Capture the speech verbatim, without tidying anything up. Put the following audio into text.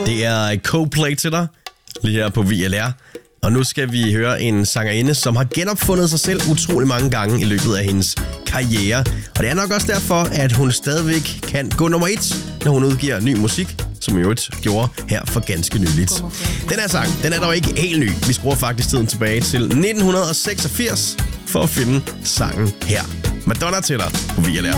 Det er Coldplay til dig, lige her på V L R. Og nu skal vi høre en sangerinde, som har genopfundet sig selv utrolig mange gange i løbet af hendes karriere. Og det er nok også derfor, at hun stadigvæk kan gå nummer et, når hun udgiver ny musik, som jo et gjorde her for ganske nyligt. Den her sang, den er dog ikke helt ny. Vi skruer faktisk tiden tilbage til nitten seksogfirs for at finde sangen her. Madonna til dig på V L R.